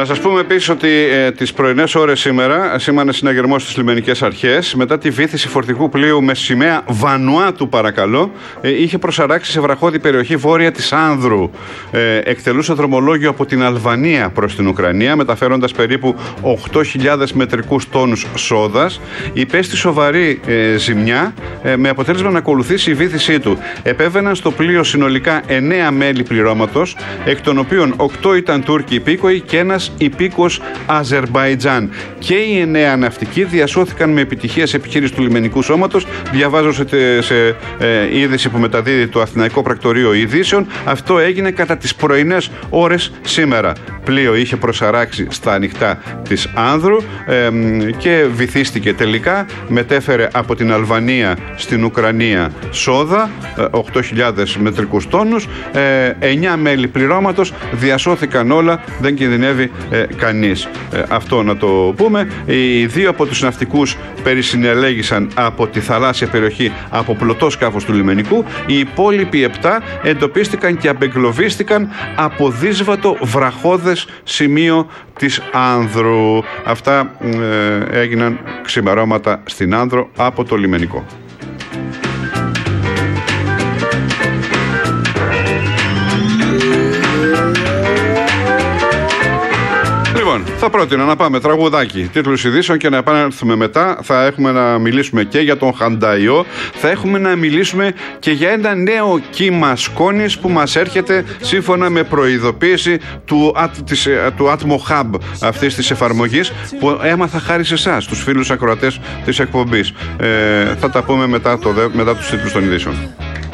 Να σας πούμε επίσης ότι τις πρωινές ώρες σήμερα σήμανε συναγερμός στις λιμενικές αρχές μετά τη βύθιση φορτηγού πλοίου με σημαία Βανουάτου, παρακαλώ, είχε προσαράξει σε βραχώδη περιοχή βόρεια της Άνδρου. Εκτελούσε δρομολόγιο από την Αλβανία προς την Ουκρανία, μεταφέροντας περίπου 8.000 μετρικούς τόνους σόδας. Υπέστη σοβαρή ζημιά, με αποτέλεσμα να ακολουθήσει η βύθισή του. Επέβαιναν στο πλοίο συνολικά 9 μέλη πληρώματος, εκ των οποίων 8 ήταν Τούρκοι υπήκοοι και ένας υπήκος Αζερμπαϊτζάν. Και οι 9 ναυτικοί διασώθηκαν με επιτυχία σε επιχείρηση του λιμενικού σώματος. Διαβάζω σε είδηση που μεταδίδει το Αθηναϊκό Πρακτορείο Ειδήσεων. Αυτό έγινε κατά τις πρωινές ώρες σήμερα. Πλοίο είχε προσαράξει στα ανοιχτά της Άνδρου και βυθίστηκε τελικά. Μετέφερε από την Αλβανία στην Ουκρανία σόδα, 8.000 μετρικούς τόνους, 9 μέλη πληρώματος, διασώθηκαν όλα, δεν κινδυνεύει κανείς. Αυτό να το πούμε. Οι 2 από τους ναυτικούς περισυνελέγησαν από τη θαλάσσια περιοχή από πλωτό σκάφος του λιμενικού. Οι υπόλοιποι 7 εντοπίστηκαν και απεγκλωβίστηκαν από δύσβατο βραχώδες σημείο της Άνδρου. Αυτά έγιναν ξημερώματα στην Άνδρο από το λιμενικό. Λοιπόν, θα πρότεινα να πάμε τραγουδάκι, τίτλους ειδήσεων, και να επανέλθουμε μετά. Θα έχουμε να μιλήσουμε και για τον Χανταϊό. Θα έχουμε να μιλήσουμε και για ένα νέο κύμα σκόνης που μας έρχεται σύμφωνα με προειδοποίηση του Atmo Hub, αυτής της εφαρμογής, που έμαθα χάρη σε εσάς, τους φίλους ακροατές της εκπομπής. Θα τα πούμε μετά τους τίτλους των ειδήσεων.